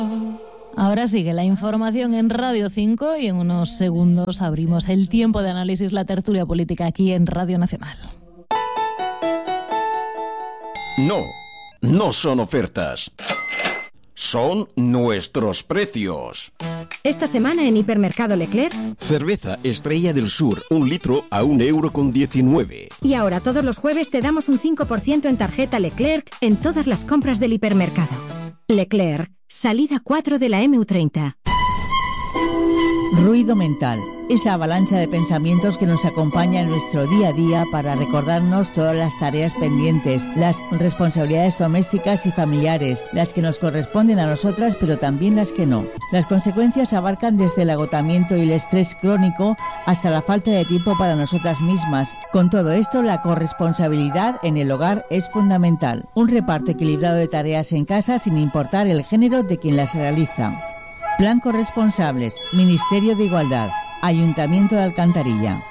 Ahora sigue la información en Radio 5 y en unos segundos abrimos el tiempo de análisis, la tertulia política aquí en Radio Nacional. No son ofertas. Son nuestros precios. Esta semana en Hipermercado Leclerc. Cerveza Estrella del Sur, 1 litro a 1,19 €. Y ahora todos los jueves te damos un 5% en tarjeta Leclerc en todas las compras del hipermercado. Leclerc, salida 4 de la MU30. Ruido mental, esa avalancha de pensamientos que nos acompaña en nuestro día a día para recordarnos todas las tareas pendientes, las responsabilidades domésticas y familiares, las que nos corresponden a nosotras pero también las que no. Las consecuencias abarcan desde el agotamiento y el estrés crónico hasta la falta de tiempo para nosotras mismas. Con todo esto, la corresponsabilidad en el hogar es fundamental. Un reparto equilibrado de tareas en casa sin importar el género de quien las realiza. Plan Corresponsables, Ministerio de Igualdad, Ayuntamiento de Alcantarilla.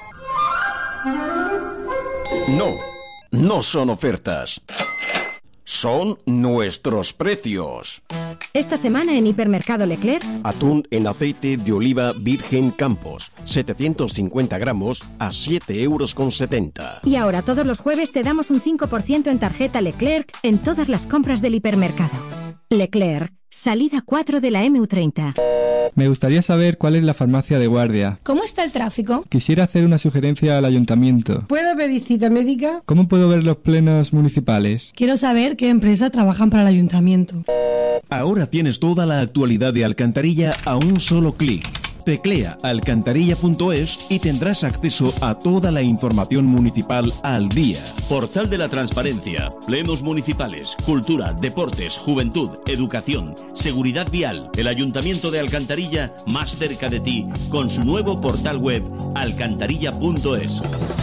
No son ofertas. Son nuestros precios. Esta semana en Hipermercado Leclerc. Atún en aceite de oliva virgen Campos, 750 gramos a 7,70 €. Y ahora todos los jueves te damos un 5% en tarjeta Leclerc en todas las compras del hipermercado. Leclerc, salida 4 de la MU30. Me gustaría saber cuál es la farmacia de guardia. ¿Cómo está el tráfico? Quisiera hacer una sugerencia al ayuntamiento. ¿Puedo pedir cita médica? ¿Cómo puedo ver los plenos municipales? Quiero saber qué empresas trabajan para el ayuntamiento. Ahora tienes toda la actualidad de Alcantarilla a un solo clic. Teclea alcantarilla.es y tendrás acceso a toda la información municipal al día. Portal de la Transparencia, plenos municipales, cultura, deportes, juventud, educación, seguridad vial. El Ayuntamiento de Alcantarilla más cerca de ti con su nuevo portal web alcantarilla.es.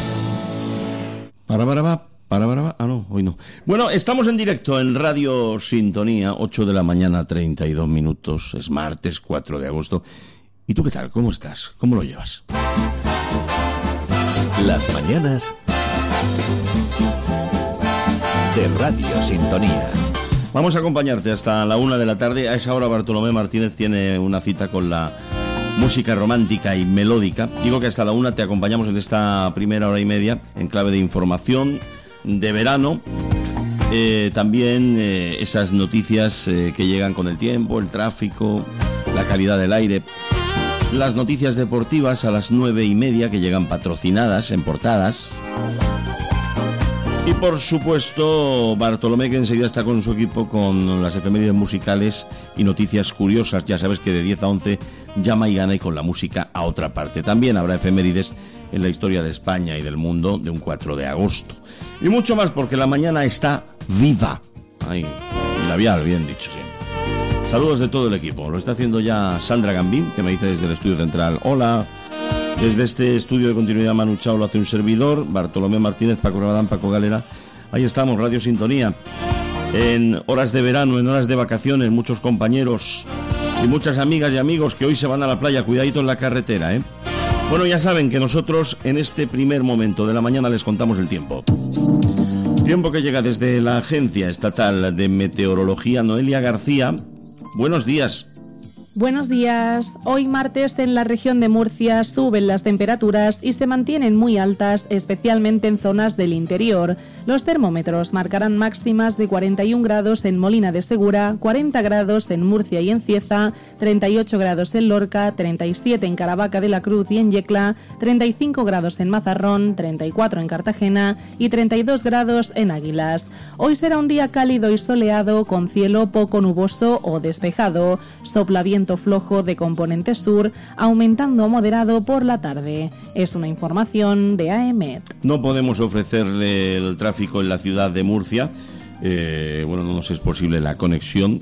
No, hoy no. Bueno, estamos en directo en Radio Sintonía, 8 de la mañana, 32 minutos. Es martes 4 de agosto. ¿Y tú qué tal? ¿Cómo estás? ¿Cómo lo llevas? Las mañanas de Radio Sintonía. Vamos a acompañarte hasta la 1 de la tarde. A esa hora Bartolomé Martínez tiene una cita con la música romántica y melódica. Digo que hasta la 1 te acompañamos en esta primera hora y media en clave de información de verano. También esas noticias que llegan con el tiempo, el tráfico, la calidad del aire. Las noticias deportivas a las 9:30 que llegan patrocinadas en portadas. Y por supuesto Bartolomé, que enseguida está con su equipo con las efemérides musicales y noticias curiosas. Ya sabes que de 10 a 11 llama y gana y con la música a otra parte. También habrá efemérides en la historia de España y del mundo de un 4 de agosto. Y mucho más porque la mañana está viva. Ay, labial, bien dicho, sí. Saludos de todo el equipo. Lo está haciendo ya Sandra Gambín, que me dice desde el estudio central: hola. Desde este estudio de continuidad Manu Chao lo hace un servidor, Bartolomé Martínez, Paco Rabadán, Paco Galera. Ahí estamos, Radio Sintonía. En horas de verano, en horas de vacaciones, muchos compañeros y muchas amigas y amigos que hoy se van a la playa. Cuidadito en la carretera, ¿eh? Bueno, ya saben que nosotros en este primer momento de la mañana les contamos el tiempo. Tiempo que llega desde la Agencia Estatal de Meteorología. Noelia García, buenos días. Buenos días. Hoy martes en la región de Murcia suben las temperaturas y se mantienen muy altas, especialmente en zonas del interior. Los termómetros marcarán máximas de 41 grados en Molina de Segura, 40 grados en Murcia y en Cieza, 38 grados en Lorca, 37 en Caravaca de la Cruz y en Yecla, 35 grados en Mazarrón, 34 en Cartagena y 32 grados en Águilas. Hoy será un día cálido y soleado con cielo poco nuboso o despejado. Sopla viento flojo de componente sur, aumentando a moderado por la tarde. Es una información de AEMET. No podemos ofrecerle el tráfico en la ciudad de Murcia. No nos es posible la conexión,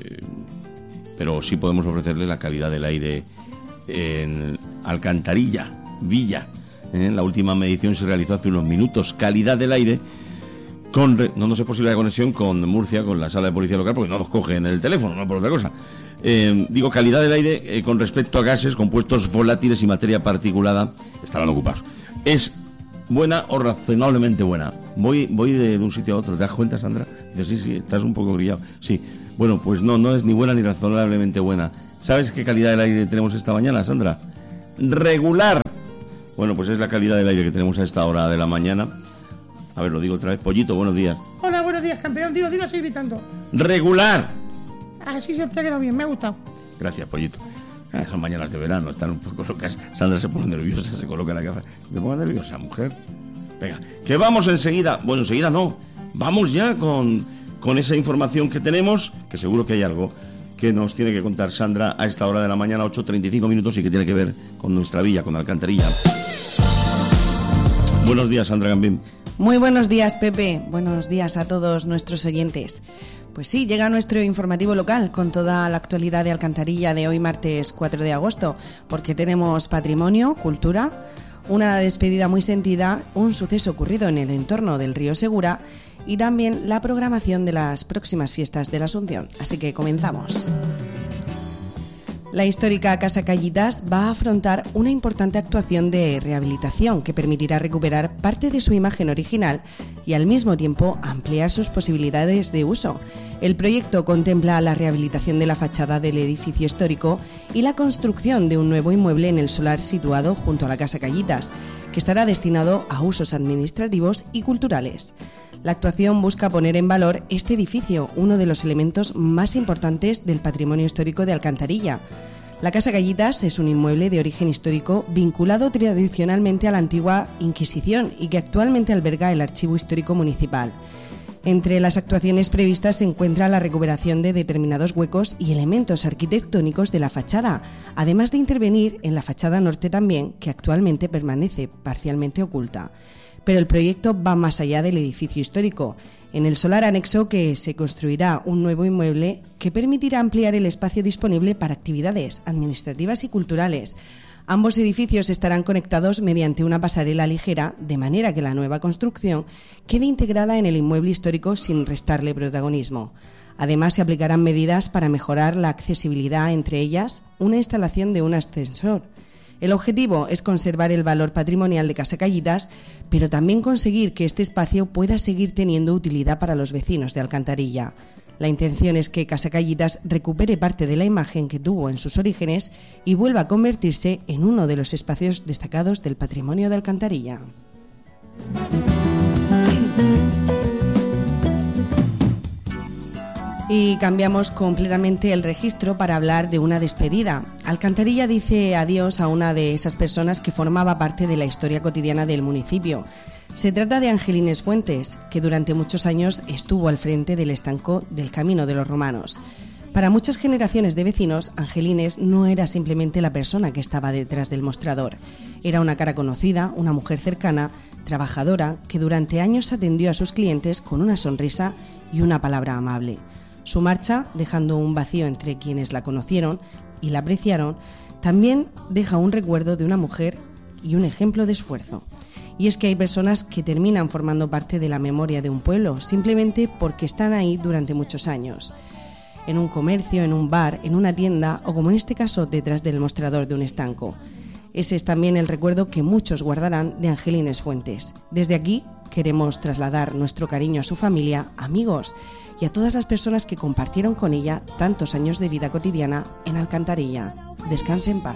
pero sí podemos ofrecerle la calidad del aire en Alcantarilla, Villa. La última medición se realizó hace unos minutos. Calidad del aire. No nos es posible la conexión con Murcia, con la sala de policía local, porque no nos cogen el teléfono, no por otra cosa. Calidad del aire con respecto a gases, compuestos volátiles y materia particulada estarán ocupados. ¿Es buena o razonablemente buena? Voy de un sitio a otro. ¿Te das cuenta, Sandra? Dices, sí, estás un poco brillado. Sí, Bueno, pues no es ni buena ni razonablemente buena. ¿Sabes qué calidad del aire tenemos esta mañana, Sandra? ¡Regular! Bueno, pues es la calidad del aire que tenemos a esta hora de la mañana. A ver, lo digo otra vez. Pollito, buenos días. Hola, buenos días, campeón. Dilo así gritando. ¡Regular! Así se te ha quedado bien, me ha gustado. Gracias, Pollito. Son mañanas de verano, están un poco locas. Sandra se pone nerviosa, se coloca la gafa. ¿Me pongo nerviosa, mujer? Venga, que vamos enseguida. Bueno, enseguida no. Vamos ya con esa información que tenemos, que seguro que hay algo que nos tiene que contar Sandra a esta hora de la mañana, 8:35 minutos, y que tiene que ver con nuestra villa, con Alcantarilla. Buenos días, Sandra Gambín. Muy buenos días, Pepe. Buenos días a todos nuestros oyentes. Pues sí, llega nuestro informativo local con toda la actualidad de Alcantarilla de hoy, martes 4 de agosto, porque tenemos patrimonio, cultura, una despedida muy sentida, un suceso ocurrido en el entorno del río Segura y también la programación de las próximas fiestas de la Asunción. Así que comenzamos. La histórica Casa Callitas va a afrontar una importante actuación de rehabilitación que permitirá recuperar parte de su imagen original y al mismo tiempo ampliar sus posibilidades de uso. El proyecto contempla la rehabilitación de la fachada del edificio histórico y la construcción de un nuevo inmueble en el solar situado junto a la Casa Callitas, que estará destinado a usos administrativos y culturales. La actuación busca poner en valor este edificio, uno de los elementos más importantes del patrimonio histórico de Alcantarilla. La Casa Callitas es un inmueble de origen histórico vinculado tradicionalmente a la antigua Inquisición y que actualmente alberga el Archivo Histórico Municipal. Entre las actuaciones previstas se encuentra la recuperación de determinados huecos y elementos arquitectónicos de la fachada, además de intervenir en la fachada norte también, que actualmente permanece parcialmente oculta. Pero el proyecto va más allá del edificio histórico. En el solar anexo que se construirá un nuevo inmueble que permitirá ampliar el espacio disponible para actividades administrativas y culturales. Ambos edificios estarán conectados mediante una pasarela ligera, de manera que la nueva construcción quede integrada en el inmueble histórico sin restarle protagonismo. Además, se aplicarán medidas para mejorar la accesibilidad, entre ellas una instalación de un ascensor. El objetivo es conservar el valor patrimonial de Casa Callitas, pero también conseguir que este espacio pueda seguir teniendo utilidad para los vecinos de Alcantarilla. La intención es que Casa Callitas recupere parte de la imagen que tuvo en sus orígenes y vuelva a convertirse en uno de los espacios destacados del patrimonio de Alcantarilla. Y cambiamos completamente el registro para hablar de una despedida. Alcantarilla dice adiós a una de esas personas que formaba parte de la historia cotidiana del municipio. Se trata de Angelines Fuentes, que durante muchos años estuvo al frente del estanco del Camino de los Romanos. Para muchas generaciones de vecinos, Angelines no era simplemente la persona que estaba detrás del mostrador. Era una cara conocida, una mujer cercana, trabajadora, que durante años atendió a sus clientes con una sonrisa y una palabra amable. Su marcha, dejando un vacío entre quienes la conocieron y la apreciaron, también deja un recuerdo de una mujer y un ejemplo de esfuerzo. Y es que hay personas que terminan formando parte de la memoria de un pueblo simplemente porque están ahí durante muchos años. En un comercio, en un bar, en una tienda o, como en este caso, detrás del mostrador de un estanco. Ese es también el recuerdo que muchos guardarán de Angelines Fuentes. Desde aquí queremos trasladar nuestro cariño a su familia, amigos y a todas las personas que compartieron con ella tantos años de vida cotidiana en Alcantarilla. Descanse en paz.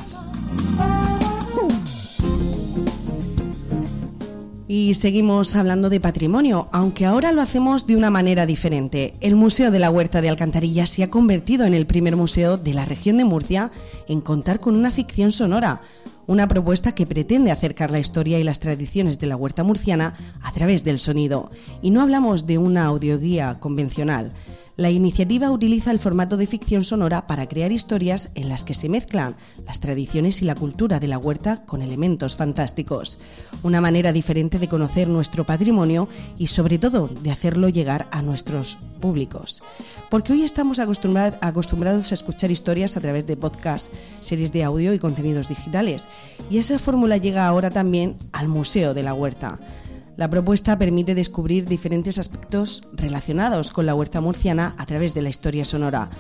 Y seguimos hablando de patrimonio, aunque ahora lo hacemos de una manera diferente. El Museo de la Huerta de Alcantarilla se ha convertido en el primer museo de la región de Murcia en contar con una ficción sonora, una propuesta que pretende acercar la historia y las tradiciones de la huerta murciana a través del sonido. Y no hablamos de una audioguía convencional. La iniciativa utiliza el formato de ficción sonora para crear historias en las que se mezclan las tradiciones y la cultura de la huerta con elementos fantásticos. Una manera diferente de conocer nuestro patrimonio y, sobre todo, de hacerlo llegar a nuestros públicos. Porque hoy estamos acostumbrados a escuchar historias a través de podcasts, series de audio y contenidos digitales. Y esa fórmula llega ahora también al Museo de la Huerta. La propuesta permite descubrir diferentes aspectos relacionados con la huerta murciana a través de la historia sonora.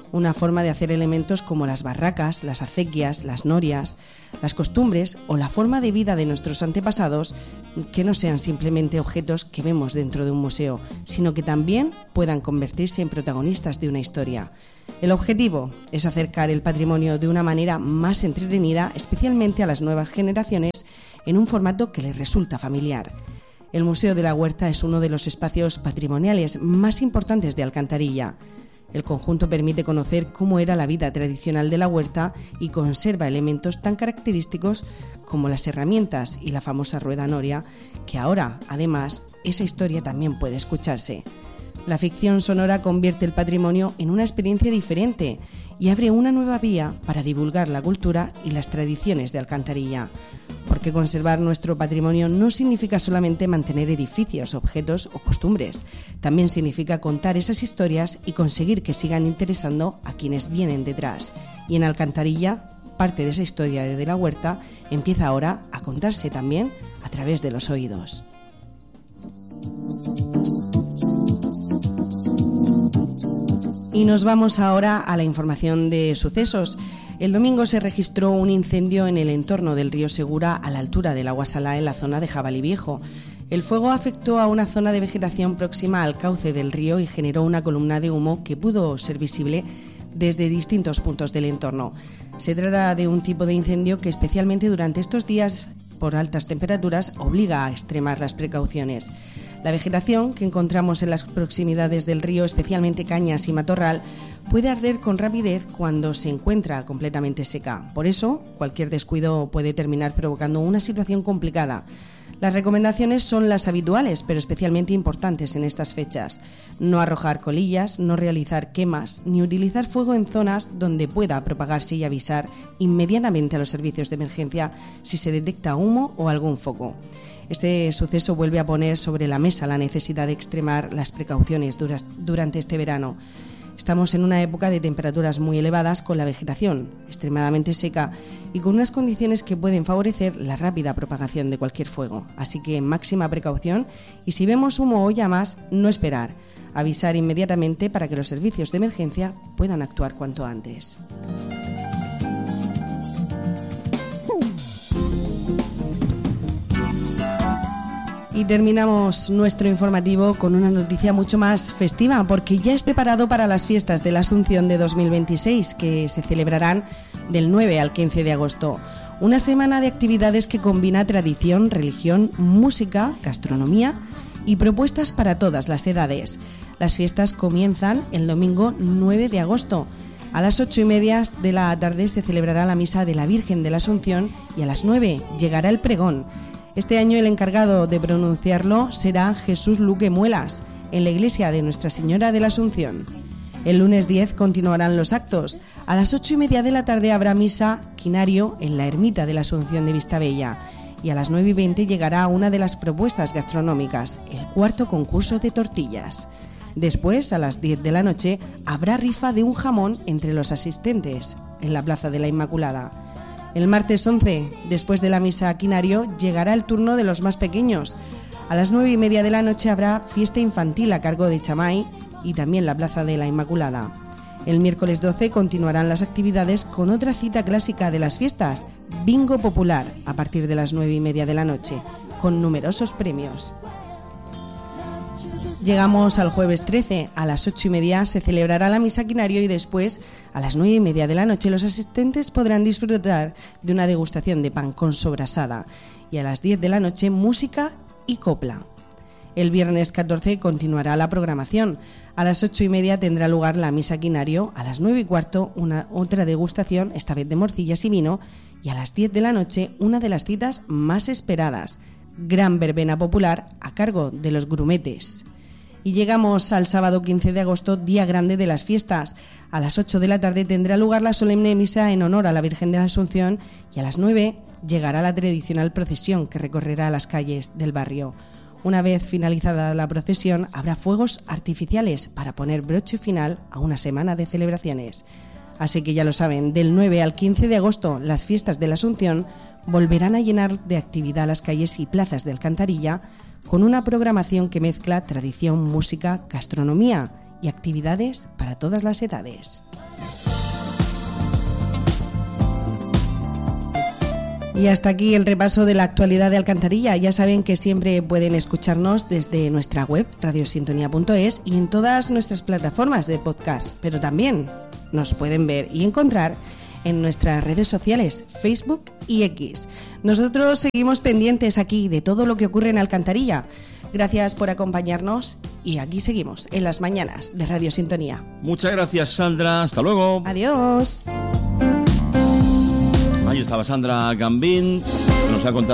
una forma de hacer elementos como las barracas, las acequias, las norias, las costumbres o la forma de vida de nuestros antepasados, que no sean simplemente objetos que vemos dentro de un museo, sino que también puedan convertirse en protagonistas de una historia. El objetivo es acercar el patrimonio de una manera más entretenida, especialmente a las nuevas generaciones, en un formato que les resulta familiar. El Museo de la Huerta es uno de los espacios patrimoniales más importantes de Alcantarilla. El conjunto permite conocer cómo era la vida tradicional de la huerta y conserva elementos tan característicos como las herramientas y la famosa rueda noria, que ahora, además, esa historia también puede escucharse. La ficción sonora convierte el patrimonio en una experiencia diferente y abre una nueva vía para divulgar la cultura y las tradiciones de Alcantarilla. Porque conservar nuestro patrimonio no significa solamente mantener edificios, objetos o costumbres. También significa contar esas historias y conseguir que sigan interesando a quienes vienen detrás. Y en Alcantarilla, parte de esa historia de la huerta empieza ahora a contarse también a través de los oídos. Y nos vamos ahora a la información de sucesos. El domingo se registró un incendio en el entorno del río Segura a la altura del Agua Salá en la zona de Jabalí Viejo. El fuego afectó a una zona de vegetación próxima al cauce del río y generó una columna de humo que pudo ser visible desde distintos puntos del entorno. Se trata de un tipo de incendio que especialmente durante estos días por altas temperaturas obliga a extremar las precauciones. La vegetación que encontramos en las proximidades del río, especialmente cañas y matorral, puede arder con rapidez cuando se encuentra completamente seca. Por eso, cualquier descuido puede terminar provocando una situación complicada. Las recomendaciones son las habituales, pero especialmente importantes en estas fechas. No arrojar colillas, no realizar quemas, ni utilizar fuego en zonas donde pueda propagarse y avisar inmediatamente a los servicios de emergencia si se detecta humo o algún foco. Este suceso vuelve a poner sobre la mesa la necesidad de extremar las precauciones durante este verano. Estamos en una época de temperaturas muy elevadas con la vegetación extremadamente seca y con unas condiciones que pueden favorecer la rápida propagación de cualquier fuego. Así que máxima precaución y si vemos humo o llamas, no esperar. Avisar inmediatamente para que los servicios de emergencia puedan actuar cuanto antes. Y terminamos nuestro informativo con una noticia mucho más festiva, porque ya es preparado para las fiestas de la Asunción de 2026, que se celebrarán del 9 al 15 de agosto. Una semana de actividades que combina tradición, religión, música, gastronomía y propuestas para todas las edades. Las fiestas comienzan el domingo 9 de agosto. A las 8:30 de la tarde se celebrará la misa de la Virgen de la Asunción y a las 9 llegará el pregón. Este año el encargado de pronunciarlo será Jesús Luque Muelas, en la iglesia de Nuestra Señora de la Asunción. El lunes 10 continuarán los actos. A las 8:30 de la tarde habrá misa quinario en la ermita de la Asunción de Vistabella. Y a las 9:20 llegará una de las propuestas gastronómicas, el cuarto concurso de tortillas. Después, a las 10 de la noche, habrá rifa de un jamón entre los asistentes en la Plaza de la Inmaculada. El martes 11, después de la misa quinario, llegará el turno de los más pequeños. A las 9:30 de la noche habrá fiesta infantil a cargo de Chamay y también la Plaza de la Inmaculada. El miércoles 12 continuarán las actividades con otra cita clásica de las fiestas, bingo popular, a partir de las 9:30 de la noche, con numerosos premios. Llegamos al jueves 13, a las 8:30 se celebrará la misa quinario y después, a las 9:30 de la noche, los asistentes podrán disfrutar de una degustación de pan con sobrasada y a las 10 de la noche música y copla. El viernes 14 continuará la programación. A las 8:30 tendrá lugar la misa quinario, a las 9:15 otra degustación, esta vez de morcillas y vino, y a las 10 de la noche una de las citas más esperadas, gran verbena popular a cargo de los grumetes. Y llegamos al sábado 15 de agosto, día grande de las fiestas. A las 8 de la tarde tendrá lugar la solemne misa en honor a la Virgen de la Asunción y a las 9 llegará la tradicional procesión que recorrerá las calles del barrio. Una vez finalizada la procesión, habrá fuegos artificiales para poner broche final a una semana de celebraciones. Así que ya lo saben, del 9 al 15 de agosto, las fiestas de la Asunción volverán a llenar de actividad las calles y plazas de Alcantarilla, con una programación que mezcla tradición, música, gastronomía y actividades para todas las edades. Y hasta aquí el repaso de la actualidad de Alcantarilla. Ya saben que siempre pueden escucharnos desde nuestra web, radiosintonía.es, y en todas nuestras plataformas de podcast, pero también nos pueden ver y encontrar en nuestras redes sociales, Facebook y X. Nosotros seguimos pendientes aquí de todo lo que ocurre en Alcantarilla. Gracias por acompañarnos y aquí seguimos en las mañanas de Radio Sintonía. Muchas gracias, Sandra. Hasta luego. Adiós. Ahí estaba Sandra Gambín, que nos ha contado